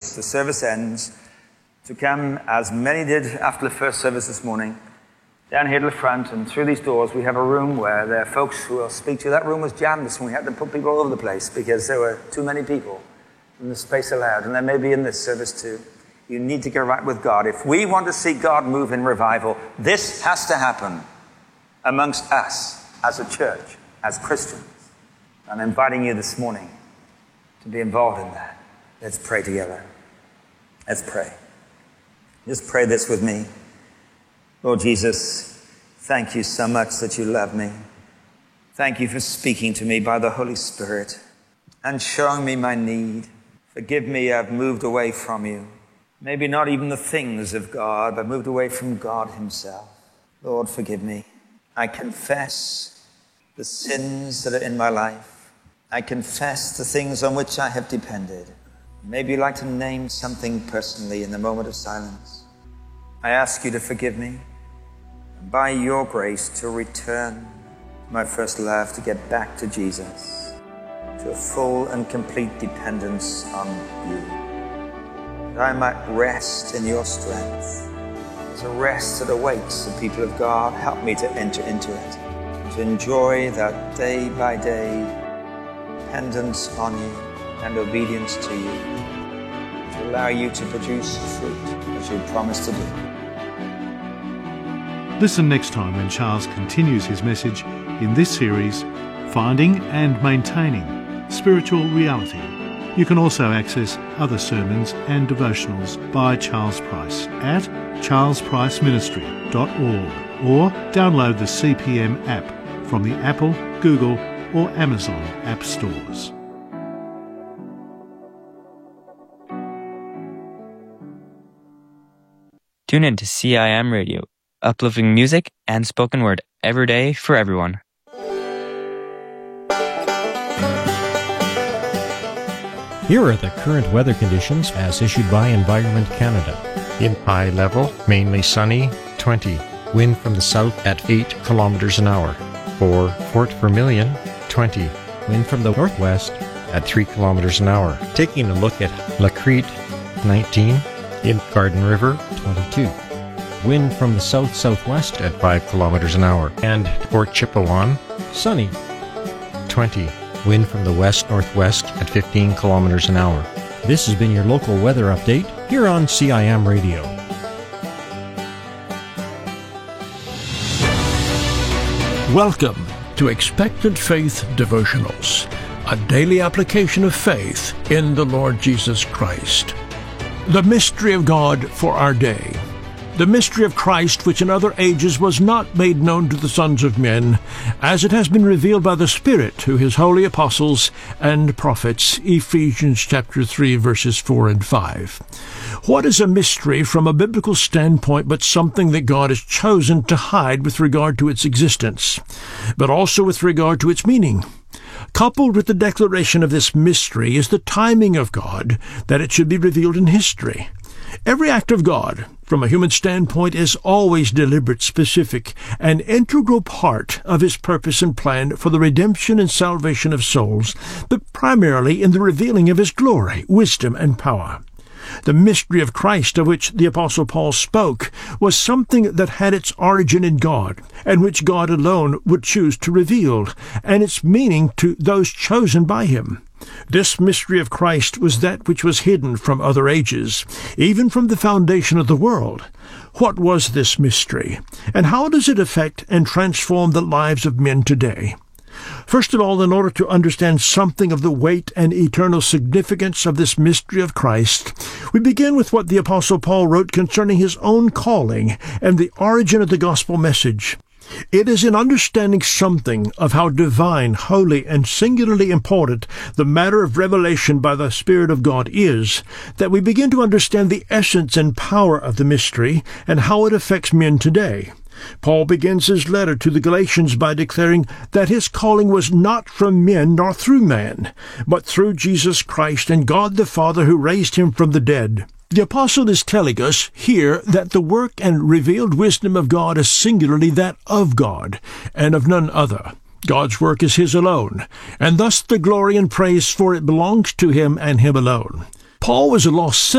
once the service ends, to come, as many did after the first service this morning, down here to the front, and through these doors we have a room where there are folks who will speak to you. That room was jammed this morning. We had to put people all over the place because there were too many people and the space allowed. And there may be in this service too. You need to get right with God. If we want to see God move in revival, this has to happen amongst us as a church, as Christians. I'm inviting you this morning to be involved in that. Let's pray together. Let's pray. Just pray this with me. Lord Jesus, thank you so much that you love me. Thank you for speaking to me by the Holy Spirit and showing me my need. Forgive me, I've moved away from you. Maybe not even the things of God, but moved away from God himself. Lord, forgive me. I confess the sins that are in my life. I confess the things on which I have depended. Maybe you'd like to name something personally in the moment of silence. I ask you to forgive me. By your grace, to return to my first love, to get back to Jesus, to a full and complete dependence on you. That I might rest in your strength. It's a rest that awaits the people of God. Help me to enter into it, to enjoy that day by day dependence on you and obedience to you, to allow you to produce fruit as you promised to do. Listen next time when Charles continues his message in this series, Finding and Maintaining Spiritual Reality. You can also access other sermons and devotionals by Charles Price at charlespriceministry.org or download the CPM app from the Apple, Google or Amazon app stores. Tune in to CIM Radio, uplifting music and spoken word every day for everyone. Here are the current weather conditions as issued by Environment Canada. In high level, mainly sunny, 20. Wind from the south at 8 kilometers an hour. For Fort Vermilion, 20. Wind from the northwest at 3 kilometers an hour. Taking a look at La Crete, 19. In Garden River, 22. Wind from the south-southwest at 5 kilometers an hour. And Fort Chipewyan, sunny, 20. Wind from the west-northwest at 15 kilometers an hour. This has been your local weather update here on CIM Radio. Welcome to Expectant Faith Devotionals, a daily application of faith in the Lord Jesus Christ. The mystery of God for our day. The mystery of Christ, which in other ages was not made known to the sons of men, as it has been revealed by the Spirit to his holy apostles and prophets. Ephesians chapter 3, verses 4 and 5. What is a mystery from a biblical standpoint but something that God has chosen to hide with regard to its existence, but also with regard to its meaning? Coupled with the declaration of this mystery is the timing of God, that it should be revealed in history. Every act of God, from a human standpoint, is always deliberate, specific, an integral part of his purpose and plan for the redemption and salvation of souls, but primarily in the revealing of his glory, wisdom, and power. The mystery of Christ, of which the Apostle Paul spoke, was something that had its origin in God, and which God alone would choose to reveal, and its meaning to those chosen by him. This mystery of Christ was that which was hidden from other ages, even from the foundation of the world. What was this mystery, and how does it affect and transform the lives of men today? First of all, in order to understand something of the weight and eternal significance of this mystery of Christ, we begin with what the Apostle Paul wrote concerning his own calling and the origin of the gospel message. It is in understanding something of how divine, holy, and singularly important the matter of revelation by the Spirit of God is, that we begin to understand the essence and power of the mystery and how it affects men today. Paul begins his letter to the Galatians by declaring that his calling was not from men nor through man, but through Jesus Christ and God the Father who raised him from the dead. The apostle is telling us here that the work and revealed wisdom of God is singularly that of God, and of none other. God's work is his alone, and thus the glory and praise for it belongs to him and him alone. Paul was a lost sinner